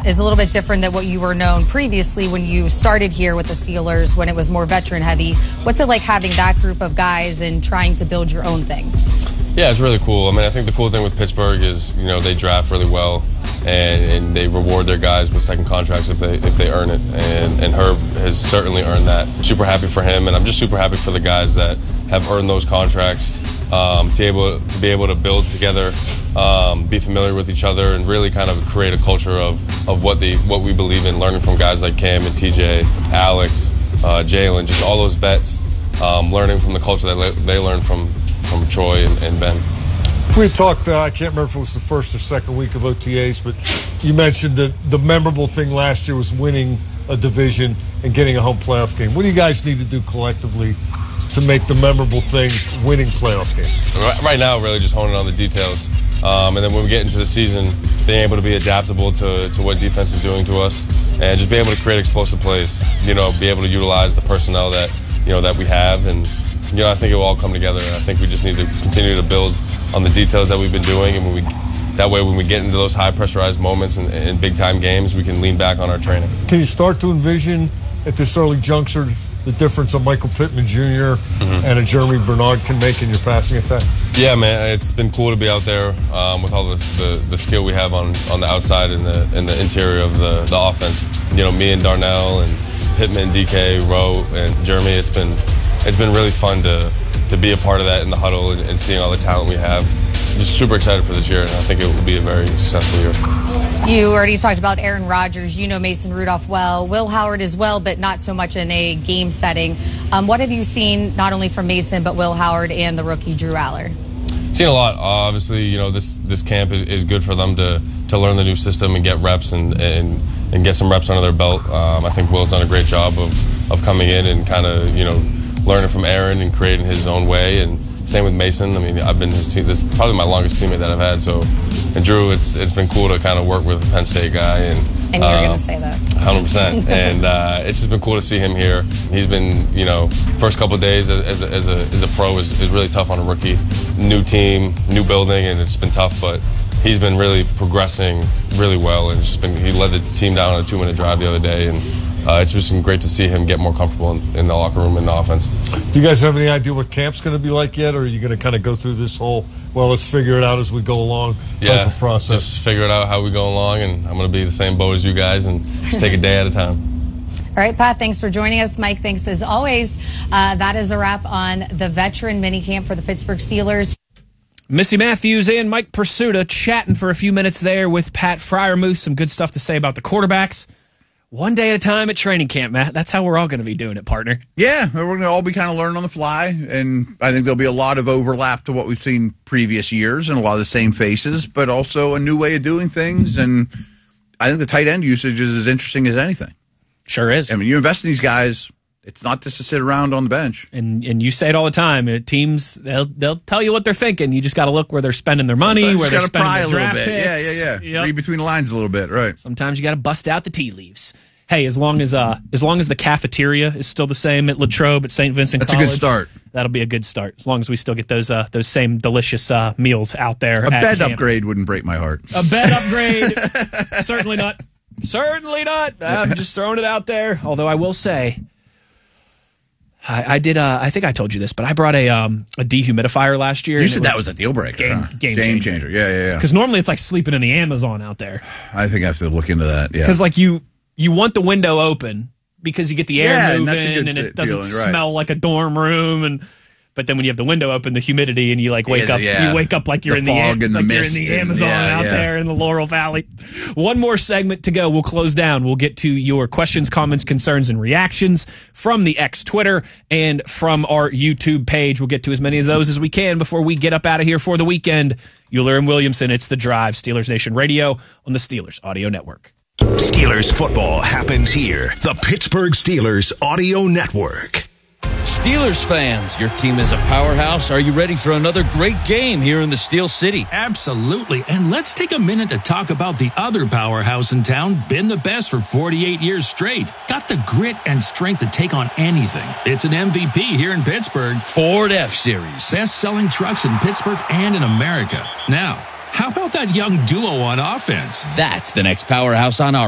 is a little bit different than what you were known previously when you started here with the Steelers, when it was more veteran heavy. What's it like having that group of guys and trying to build your own thing? Yeah, it's really cool. I mean, I think the cool thing with Pittsburgh is, they draft really well, and they reward their guys with second contracts if they earn it. And Herb has certainly earned that. I'm super happy for him, and I'm just super happy for the guys that have earned those contracts, to be able to build together, be familiar with each other, and really kind of create a culture of what we believe in, learning from guys like Cam and TJ, Alex, Jalen, just all those vets, learning from the culture that they learned from Troy and Ben. We talked, I can't remember if it was the first or second week of OTAs, but you mentioned that the memorable thing last year was winning a division and getting a home playoff game. What do you guys need to do collectively to make the memorable thing winning playoff games? Right now, really just honing on the details. And then when we get into the season, being able to be adaptable to what defense is doing to us and just be able to create explosive plays, be able to utilize the personnel that we have. And, I think it will all come together. And I think we just need to continue to build on the details that we've been doing. And that way, when we get into those high pressurized moments and big time games, we can lean back on our training. Can you start to envision at this early juncture the difference a Michael Pittman Jr. and a Jeremy Bernard can make in your passing attack? Yeah, man, it's been cool to be out there with all the skill we have on the outside and the interior of the offense. Me and Darnell and Pittman, DK, Rowe, and Jeremy. It's been really fun to be a part of that in the huddle and seeing all the talent we have. I'm just super excited for this year, and I think it will be a very successful year. You already talked about Aaron Rodgers. You know Mason Rudolph well. Will Howard as well, but not so much in a game setting. What have you seen not only from Mason, but Will Howard and the rookie Drew Aller? Seen a lot. Obviously, this camp is good for them to learn the new system and get reps and get some reps under their belt. I think Will's done a great job of coming in and kind of, learning from Aaron and creating his own way, and same with Mason. I mean, I've been his team. This is probably my longest teammate that I've had. So, and Drew, it's been cool to kind of work with a Penn State guy. And you're going to say that. 100%. And it's just been cool to see him here. He's been, first couple of days as a pro is really tough on a rookie. New team, new building, and it's been tough, but he's been really progressing really well. And he led the team down on a 2-minute drive the other day, and it's just been great to see him get more comfortable in the locker room and the offense. Do you guys have any idea what camp's going to be like yet, or are you going to kind of go through this whole, let's figure it out as we go along type of process? Just figure it out how we go along, and I'm going to be in the same boat as you guys and just take a day at a time. All right, Pat, thanks for joining us. Mike, thanks as always. That is a wrap on the veteran minicamp for the Pittsburgh Steelers. Missy Matthews and Mike Pursuta chatting for a few minutes there with Pat Freiermuth. Some good stuff to say about the quarterbacks. One day at a time at training camp, Matt. That's how we're all going to be doing it, partner. Yeah, we're going to all be kind of learning on the fly, and I think there'll be a lot of overlap to what we've seen previous years and a lot of the same faces, but also a new way of doing things, and I think the tight end usage is as interesting as anything. Sure is. I mean, you invest in these guys, it's not just to sit around on the bench. And you say it all the time. Teams, they'll tell you what they're thinking. You just got to look where they're spending their money, Sometimes where they're spending their draft picks. Yeah. Yep. Read between the lines a little bit, right. Sometimes you got to bust out the tea leaves. Hey, as long as the cafeteria is still the same at Latrobe at St. Vincent That's College, a good start. That'll be a good start. As long as we still get those same delicious meals out there. A bed upgrade wouldn't break my heart. A bed upgrade, certainly not. Certainly not. I'm just throwing it out there. Although I will say, I did. I think I told you this, but I brought a dehumidifier last year. You said that was a deal breaker. Game changer. Yeah. Because normally it's like sleeping in the Amazon out there. I think I have to look into that. Yeah. Because like you want the window open because you get the air moving and it doesn't feeling, smell like a dorm room. But then when you have the window open, the humidity, and you like wake up, you wake up like you're in the Amazon out there in the Laurel Valley. One more segment to go. We'll close down. We'll get to your questions, comments, concerns, and reactions from the X Twitter and from our YouTube page. We'll get to as many of those as we can before we get up out of here for the weekend. Euler and Williamson, it's The Drive, Steelers Nation Radio on the Steelers Audio Network. Steelers football happens here. The Pittsburgh Steelers Audio Network. Steelers fans, your team is a powerhouse. Are you ready for another great game here in the Steel City? Absolutely. And let's take a minute to talk about the other powerhouse in town, been the best for 48 years straight. Got the grit and strength to take on anything. It's an MVP here in Pittsburgh. Ford F-Series. Best-selling trucks in Pittsburgh and in America. Now, how about that young duo on offense? That's the next powerhouse on our